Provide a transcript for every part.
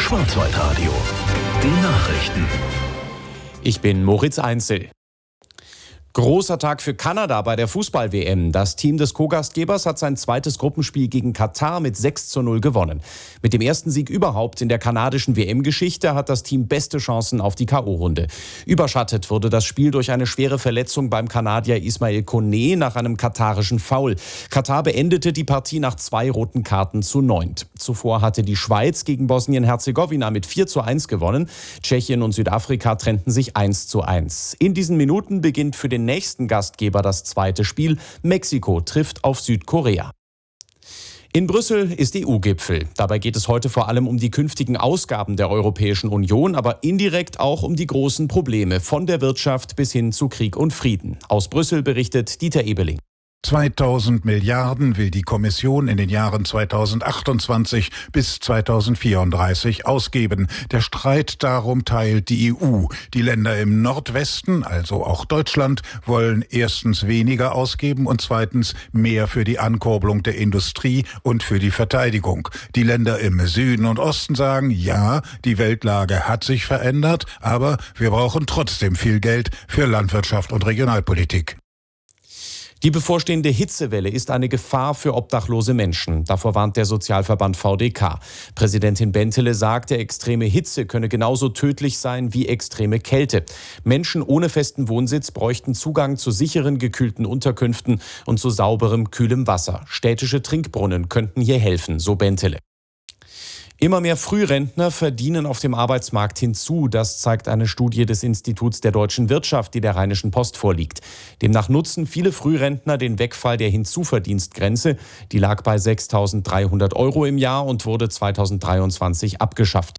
Schwarzwaldradio. Die Nachrichten. Ich bin Moritz Einzel. Großer Tag für Kanada bei der Fußball-WM. Das Team des Co-Gastgebers hat sein zweites Gruppenspiel gegen Katar mit 6:0 gewonnen. Mit dem ersten Sieg überhaupt in der kanadischen WM-Geschichte hat das Team beste Chancen auf die K.O.-Runde. Überschattet wurde das Spiel durch eine schwere Verletzung beim Kanadier Ismail Koné nach einem katarischen Foul. Katar beendete die Partie nach 2 roten Karten zu 9. Zuvor hatte die Schweiz gegen Bosnien-Herzegowina mit 4:1 gewonnen. Tschechien und Südafrika trennten sich 1:1. In diesen Minuten beginnt für den nächsten Gastgeber das zweite Spiel. Mexiko trifft auf Südkorea. In Brüssel ist EU-Gipfel. Dabei geht es heute vor allem um die künftigen Ausgaben der Europäischen Union, aber indirekt auch um die großen Probleme von der Wirtschaft bis hin zu Krieg und Frieden. Aus Brüssel berichtet Dieter Ebeling. 2000 Milliarden will die Kommission in den Jahren 2028 bis 2034 ausgeben. Der Streit darum teilt die EU. Die Länder im Nordwesten, also auch Deutschland, wollen erstens weniger ausgeben und zweitens mehr für die Ankurbelung der Industrie und für die Verteidigung. Die Länder im Süden und Osten sagen, ja, die Weltlage hat sich verändert, aber wir brauchen trotzdem viel Geld für Landwirtschaft und Regionalpolitik. Die bevorstehende Hitzewelle ist eine Gefahr für obdachlose Menschen. Davor warnt der Sozialverband VDK. Präsidentin Bentele sagte, extreme Hitze könne genauso tödlich sein wie extreme Kälte. Menschen ohne festen Wohnsitz bräuchten Zugang zu sicheren, gekühlten Unterkünften und zu sauberem, kühlem Wasser. Städtische Trinkbrunnen könnten hier helfen, so Bentele. Immer mehr Frührentner verdienen auf dem Arbeitsmarkt hinzu. Das zeigt eine Studie des Instituts der deutschen Wirtschaft, die der Rheinischen Post vorliegt. Demnach nutzen viele Frührentner den Wegfall der Hinzuverdienstgrenze. Die lag bei 6.300 € im Jahr und wurde 2023 abgeschafft.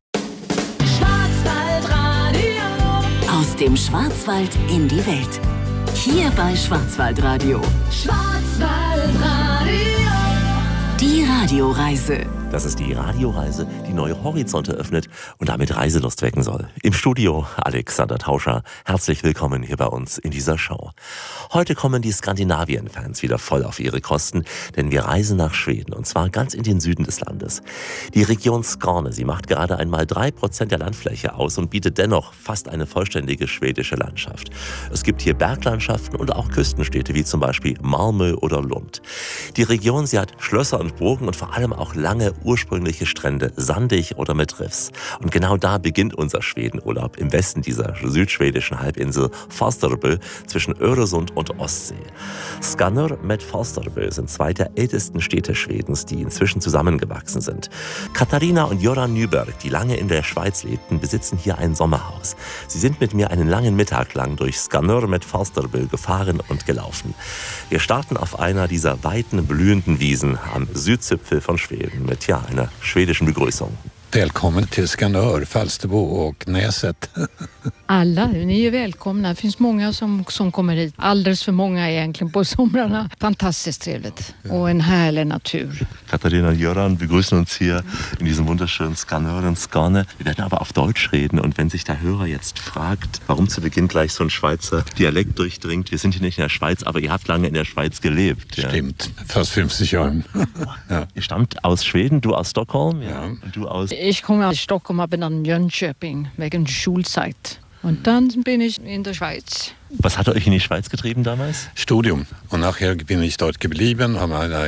Schwarzwaldradio. Aus dem Schwarzwald in die Welt. Hier bei Schwarzwaldradio. Schwarzwaldradio. Die Radioreise. Das ist die Radioreise, die neue Horizonte öffnet und damit Reiselust wecken soll. Im Studio Alexander Tauscher. Herzlich willkommen hier bei uns in dieser Show. Heute kommen die Skandinavien-Fans wieder voll auf ihre Kosten, denn wir reisen nach Schweden und zwar ganz in den Süden des Landes. Die Region Skåne, sie macht gerade einmal 3% der Landfläche aus und bietet dennoch fast eine vollständige schwedische Landschaft. Es gibt hier Berglandschaften und auch Küstenstädte wie zum Beispiel Malmö oder Lund. Die Region, sie hat Schlösser und Burgen und vor allem auch lange ursprüngliche Strände, sandig oder mit Riffs. Und genau da beginnt unser Schwedenurlaub im Westen dieser südschwedischen Halbinsel Falsterbö zwischen Öresund und Ostsee. Skanör mit Falsterbö sind 2 der ältesten Städte Schwedens, die inzwischen zusammengewachsen sind. Katharina und Göran Nyberg, die lange in der Schweiz lebten, besitzen hier ein Sommerhaus. Sie sind mit mir einen langen Mittag lang durch Skanör mit Falsterbö gefahren und gelaufen. Wir starten auf einer dieser weiten, blühenden Wiesen am Südzipfel von Schweden mit einer schwedischen Begrüßung. Välkommen till Skanör, Falsterbo och Näset. Alla, ni är välkomna. Det finns många som kommer hit. Alldeles för många egentligen på somrarna. Fantastiskt trevligt och en härlig natur. Katharina und Göran begrüßen uns hier in diesem wunderschönen Skanör in Skåne. Wir werden aber auf Deutsch reden und wenn sich der Hörer jetzt fragt, warum zu Beginn gleich so ein Schweizer Dialekt durchdringt, wir sind hier nicht in der Schweiz, aber ihr habt lange in der Schweiz gelebt. Ja. Stimmt, fast 50 Jahre. Ja. Ihr stammt aus Schweden, du aus Stockholm, ja. Und du aus... Ich komme aus Stockholm, aber dann Jönköping wegen Schulzeit. Und dann bin ich in der Schweiz. Was hat euch in die Schweiz getrieben damals? Studium. Und nachher bin ich dort geblieben, habe